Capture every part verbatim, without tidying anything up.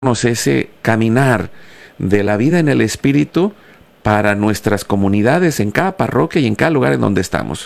ese caminar de la vida en el Espíritu para nuestras comunidades, en cada parroquia y en cada lugar en donde estamos.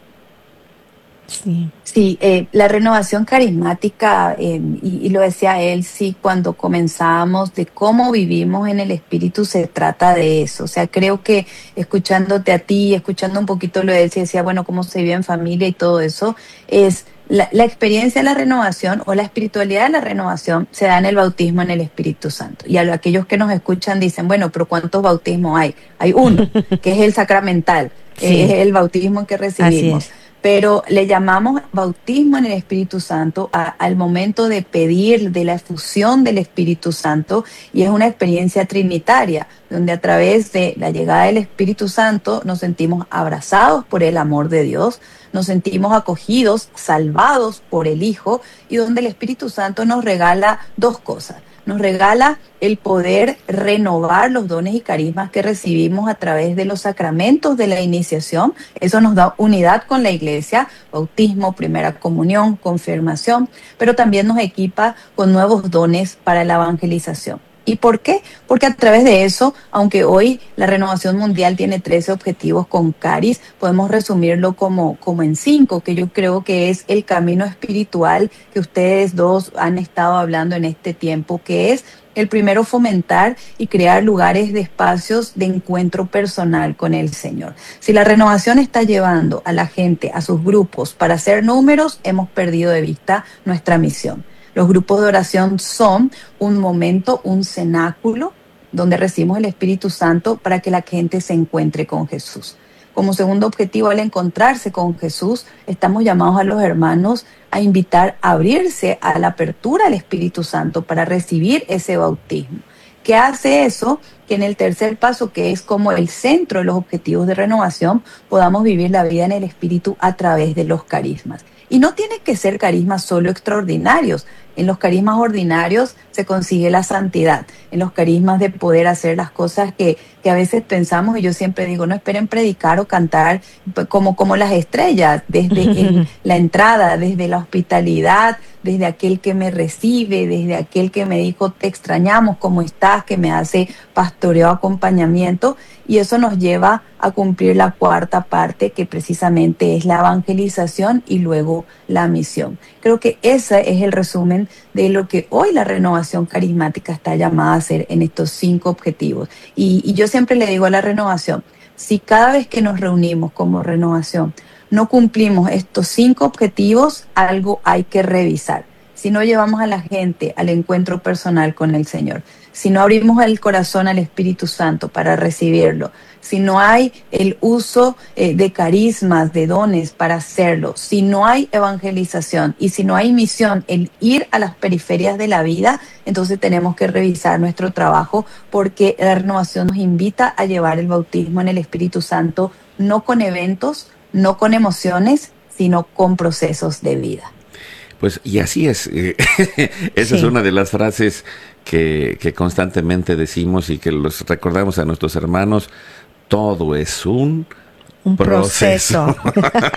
Sí, Sí, eh, la renovación carismática, eh, y, y lo decía él, sí, cuando comenzamos de cómo vivimos en el Espíritu, se trata de eso. O sea, creo que escuchándote a ti, escuchando un poquito lo de él, sí decía, bueno, cómo se vive en familia y todo eso, es la, la experiencia de la renovación o la espiritualidad de la renovación se da en el bautismo en el Espíritu Santo. Y a lo- aquellos que nos escuchan dicen, bueno, pero ¿cuántos bautismos hay? Hay uno, que es el sacramental, eh, es sí, el bautismo que así recibimos, es. pero le llamamos bautismo en el Espíritu Santo a- al momento de pedir de la efusión del Espíritu Santo, y es una experiencia trinitaria, donde a través de la llegada del Espíritu Santo nos sentimos abrazados por el amor de Dios, nos sentimos acogidos, salvados por el Hijo, y donde el Espíritu Santo nos regala dos cosas. Nos regala el poder renovar los dones y carismas que recibimos a través de los sacramentos de la iniciación. Eso nos da unidad con la iglesia, bautismo, primera comunión, confirmación, pero también nos equipa con nuevos dones para la evangelización. ¿Y por qué? Porque a través de eso, aunque hoy la renovación mundial tiene trece objetivos con Caris, podemos resumirlo como, como en cinco, que yo creo que es el camino espiritual que ustedes dos han estado hablando en este tiempo, que es el primero, fomentar y crear lugares de espacios de encuentro personal con el Señor. Si la renovación está llevando a la gente a sus grupos para hacer números, hemos perdido de vista nuestra misión. Los grupos de oración son un momento, un cenáculo donde recibimos el Espíritu Santo para que la gente se encuentre con Jesús. Como segundo objetivo, al encontrarse con Jesús, estamos llamados a los hermanos a invitar a abrirse a la apertura al Espíritu Santo para recibir ese bautismo. ¿Qué hace eso? Que en el tercer paso, que es como el centro de los objetivos de renovación, podamos vivir la vida en el Espíritu a través de los carismas. Y no tienen que ser carismas solo extraordinarios. En los carismas ordinarios se consigue la santidad. En los carismas de poder hacer las cosas que, que a veces pensamos, y yo siempre digo, no esperen predicar o cantar como, como las estrellas, desde el, la entrada, desde la hospitalidad, desde aquel que me recibe, desde aquel que me dijo, te extrañamos, ¿cómo estás?, que me hace pastoreo, acompañamiento, y eso nos lleva a cumplir la cuarta parte, que precisamente es la evangelización y luego la misión. Creo que ese es el resumen de lo que hoy la renovación carismática está llamada a hacer en estos cinco objetivos. Y, y yo siempre le digo a la renovación, si cada vez que nos reunimos como renovación no cumplimos estos cinco objetivos, algo hay que revisar. Si no llevamos a la gente al encuentro personal con el Señor, si no abrimos el corazón al Espíritu Santo para recibirlo, si no hay el uso eh, de carismas, de dones para hacerlo, si no hay evangelización y si no hay misión, el ir a las periferias de la vida, entonces tenemos que revisar nuestro trabajo, porque la renovación nos invita a llevar el bautismo en el Espíritu Santo, no con eventos, no con emociones, sino con procesos de vida. Pues, y así es. eh, Esa es Sí, una de las frases que, que constantemente decimos y que los recordamos a nuestros hermanos. Todo es un un proceso. proceso.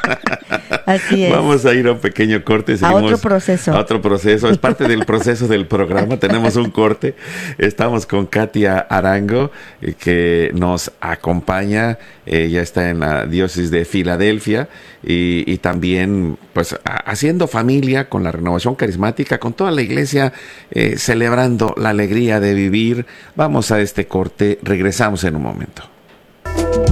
Así es. Vamos a ir a un pequeño corte, A otro seguimos proceso. a otro proceso, es parte del proceso del programa, tenemos un corte, estamos con Katia Arango, eh, que nos acompaña, ella está en la diócesis de Filadelfia y, y también pues a, haciendo familia con la renovación carismática, con toda la iglesia, eh, celebrando la alegría de vivir. Vamos a este corte, regresamos en un momento.